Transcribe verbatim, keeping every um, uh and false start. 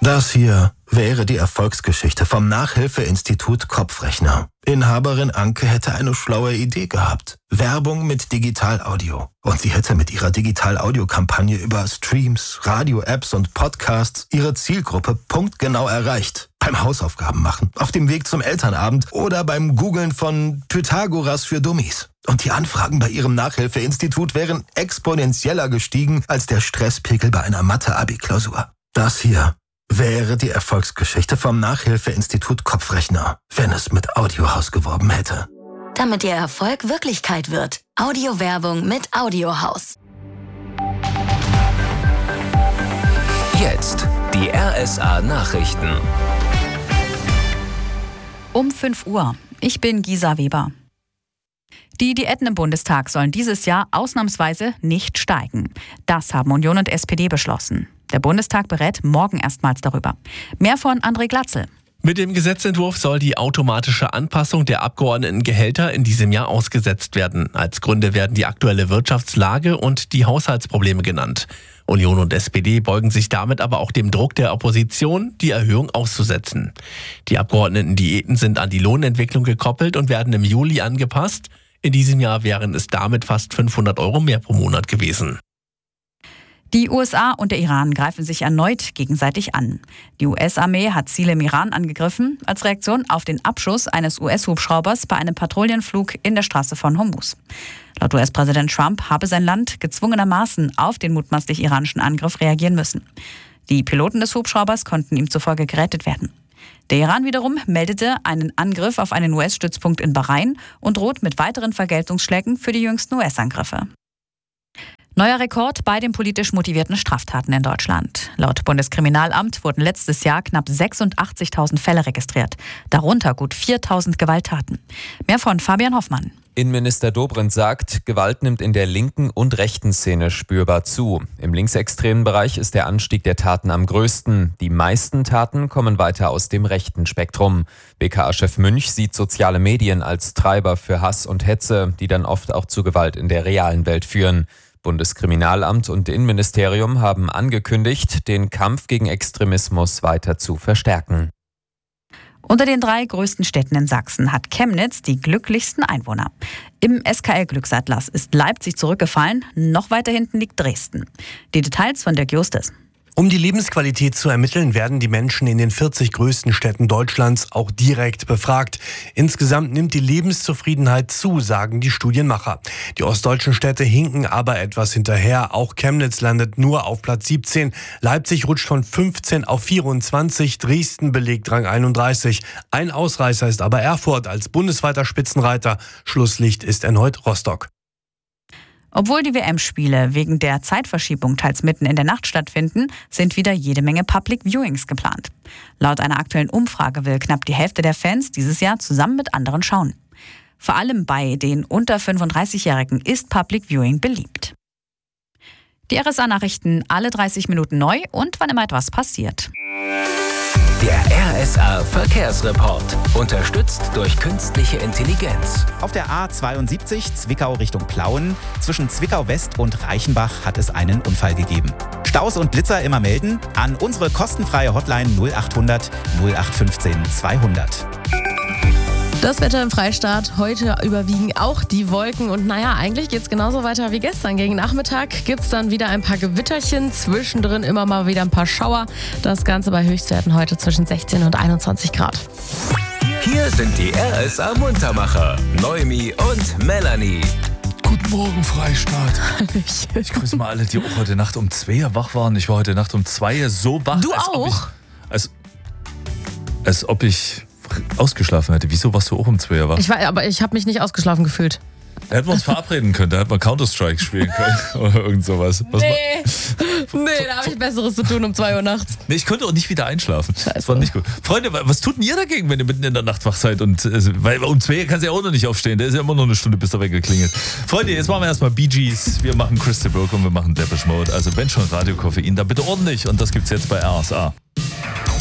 Das hier wäre die Erfolgsgeschichte vom Nachhilfeinstitut Kopfrechner. Inhaberin Anke hätte eine schlaue Idee gehabt. Werbung mit Digital-Audio. Und sie hätte mit ihrer Digital-Audio-Kampagne über Streams, Radio-Apps und Podcasts ihre Zielgruppe punktgenau erreicht. Beim Hausaufgaben machen, auf dem Weg zum Elternabend oder beim Googlen von Pythagoras für Dummies. Und die Anfragen bei ihrem Nachhilfeinstitut wären exponentieller gestiegen als der Stresspegel bei einer Mathe-Abi-Klausur. Das hier wäre die Erfolgsgeschichte vom Nachhilfeinstitut Kopfrechner, wenn es mit Audiohaus geworben hätte. Damit Ihr Erfolg Wirklichkeit wird. Audiowerbung mit Audiohaus. Jetzt die R S A-Nachrichten. Um fünf Uhr. Ich bin Gisa Weber. Die Diäten im Bundestag sollen dieses Jahr ausnahmsweise nicht steigen. Das haben Union und S P D beschlossen. Der Bundestag berät morgen erstmals darüber. Mehr von André Glatzel. Mit dem Gesetzentwurf soll die automatische Anpassung der Abgeordnetengehälter in diesem Jahr ausgesetzt werden. Als Gründe werden die aktuelle Wirtschaftslage und die Haushaltsprobleme genannt. Union und S P D beugen sich damit aber auch dem Druck der Opposition, die Erhöhung auszusetzen. Die Abgeordnetendiäten sind an die Lohnentwicklung gekoppelt und werden im Juli angepasst. In diesem Jahr wären es damit fast fünfhundert Euro mehr pro Monat gewesen. Die U S A und der Iran greifen sich erneut gegenseitig an. Die U S-Armee hat Ziele im Iran angegriffen, als Reaktion auf den Abschuss eines U S-Hubschraubers bei einem Patrouillenflug in der Straße von Hormuz. Laut U S-Präsident Trump habe sein Land gezwungenermaßen auf den mutmaßlich iranischen Angriff reagieren müssen. Die Piloten des Hubschraubers konnten ihm zufolge gerettet werden. Der Iran wiederum meldete einen Angriff auf einen U S-Stützpunkt in Bahrain und droht mit weiteren Vergeltungsschlägen für die jüngsten U S-Angriffe. Neuer Rekord bei den politisch motivierten Straftaten in Deutschland. Laut Bundeskriminalamt wurden letztes Jahr knapp sechsundachtzigtausend Fälle registriert, darunter gut viertausend Gewalttaten. Mehr von Fabian Hoffmann. Innenminister Dobrindt sagt, Gewalt nimmt in der linken und rechten Szene spürbar zu. Im linksextremen Bereich ist der Anstieg der Taten am größten. Die meisten Taten kommen weiter aus dem rechten Spektrum. B K A-Chef Münch sieht soziale Medien als Treiber für Hass und Hetze, die dann oft auch zu Gewalt in der realen Welt führen. Bundeskriminalamt und Innenministerium haben angekündigt, den Kampf gegen Extremismus weiter zu verstärken. Unter den drei größten Städten in Sachsen hat Chemnitz die glücklichsten Einwohner. Im S K L-Glücksatlas ist Leipzig zurückgefallen, noch weiter hinten liegt Dresden. Die Details von Dirk Justus. Um die Lebensqualität zu ermitteln, werden die Menschen in den vierzig größten Städten Deutschlands auch direkt befragt. Insgesamt nimmt die Lebenszufriedenheit zu, sagen die Studienmacher. Die ostdeutschen Städte hinken aber etwas hinterher. Auch Chemnitz landet nur auf Platz siebzehn. Leipzig rutscht von fünfzehn auf vierundzwanzig. Dresden belegt Rang einunddreißig. Ein Ausreißer ist aber Erfurt als bundesweiter Spitzenreiter. Schlusslicht ist erneut Rostock. Obwohl die W M-Spiele wegen der Zeitverschiebung teils mitten in der Nacht stattfinden, sind wieder jede Menge Public Viewings geplant. Laut einer aktuellen Umfrage will knapp die Hälfte der Fans dieses Jahr zusammen mit anderen schauen. Vor allem bei den unter fünfunddreißigjährigen ist Public Viewing beliebt. Die R S A-Nachrichten alle dreißig Minuten neu und wann immer etwas passiert. Der R S A-Verkehrsreport. Unterstützt durch künstliche Intelligenz. Auf der A zweiundsiebzig Zwickau Richtung Plauen. Zwischen Zwickau West und Reichenbach hat es einen Unfall gegeben. Staus und Blitzer immer melden an unsere kostenfreie Hotline null achthundert null acht fünfzehn zweihundert. Das Wetter im Freistaat, heute überwiegen auch die Wolken und naja, eigentlich geht's genauso weiter wie gestern. Gegen Nachmittag gibt's dann wieder ein paar Gewitterchen, zwischendrin immer mal wieder ein paar Schauer. Das Ganze bei Höchstwerten heute zwischen sechzehn und einundzwanzig Grad. Hier sind die R S A-Muntermacher, Noemi und Melanie. Guten Morgen, Freistaat. Ich grüße mal alle, die auch heute Nacht um zwei wach waren. Ich war heute Nacht um zwei so wach, Du als auch? ob ich, als, als ob ich ausgeschlafen hätte. Wieso warst du auch um zwei wach? Ich war, aber ich habe mich nicht ausgeschlafen gefühlt. Da hätten wir uns verabreden können, da hätten wir Counter-Strike spielen können oder irgend sowas. Was Nee, nee, da habe ich Besseres zu tun um zwei Uhr nachts. Nee, ich konnte auch nicht wieder einschlafen. Scheiße. Das war nicht gut. Freunde, was tut denn ihr dagegen, wenn ihr mitten in der Nacht wach seid? Und, äh, weil um zwei kannst du ja auch noch nicht aufstehen. Da ist ja immer noch eine Stunde, bis er weggeklingelt. Freunde, jetzt machen wir erstmal Bee Gees. Wir machen Crystal Burke und wir machen Depeche Mode. Also wenn schon Radiokoffein, dann bitte ordentlich. Und das gibt's jetzt bei R S A.